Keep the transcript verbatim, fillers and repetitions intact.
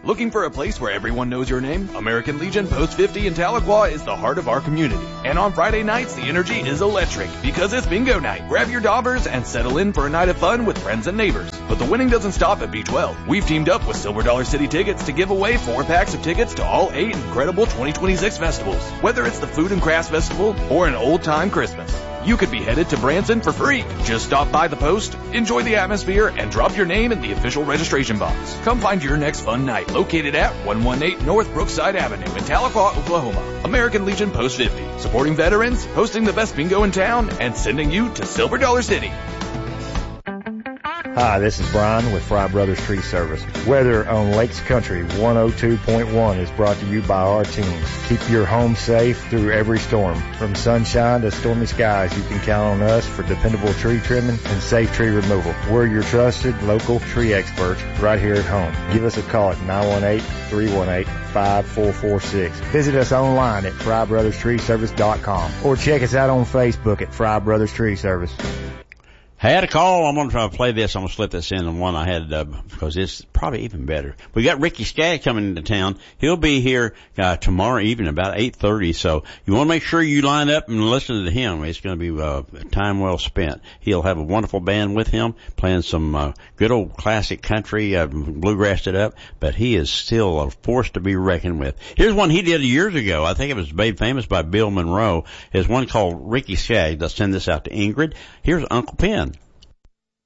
Looking for a place where everyone knows your name? American Legion Post fifty in Tahlequah is the heart of our community. And on Friday nights, the energy is electric because it's bingo night. Grab your daubers and settle in for a night of fun with friends and neighbors. But the winning doesn't stop at B twelve. We've teamed up with Silver Dollar City Tickets to give away four packs of tickets to all eight incredible twenty twenty-six festivals. Whether it's the Food and Crafts Festival or an old-time Christmas, you could be headed to Branson for free. Just stop by the post, enjoy the atmosphere, and drop your name in the official registration box. Come find your next fun night located at one eighteen North Brookside Avenue in Tahlequah, Oklahoma. American Legion Post fifty, supporting veterans, hosting the best bingo in town, and sending you to Silver Dollar City. Hi, this is Brian with Fry Brothers Tree Service. Weather on Lakes Country one oh two point one is brought to you by our teams. Keep your home safe through every storm. From sunshine to stormy skies, you can count on us for dependable tree trimming and safe tree removal. We're your trusted local tree experts right here at home. Give us a call at nine one eight, three one eight, five four four six. Visit us online at fry brothers tree service dot com or check us out on Facebook at Fry Brothers Tree Service. I had a call. I'm going to try to play this. I'm going to slip this in on one I had, uh, because it's probably even better. We got Ricky Skaggs coming into town. He'll be here, uh, tomorrow evening about eight thirty. So you want to make sure you line up and listen to him. It's going to be, uh, time well spent. He'll have a wonderful band with him playing some, uh, good old classic country, uh, bluegrassed it up, but he is still a force to be reckoned with. Here's one he did years ago. I think it was made famous by Bill Monroe. There's one called Ricky Skaggs. I'll send this out to Ingrid. Here's Uncle Pen.